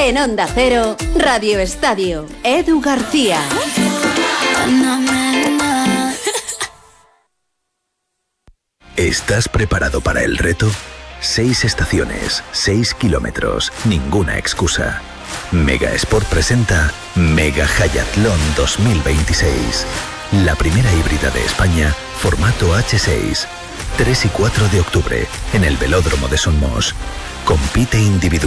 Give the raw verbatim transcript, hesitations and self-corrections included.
En Onda Cero, Radio Estadio, Edu García. ¿Estás preparado para el reto? Seis estaciones, seis kilómetros, ninguna excusa. Mega Sport presenta Mega Hayatlón dos mil veintiséis. La primera híbrida de España, formato hache seis. tres y cuatro de octubre, en el velódromo de Somos. Compite individual.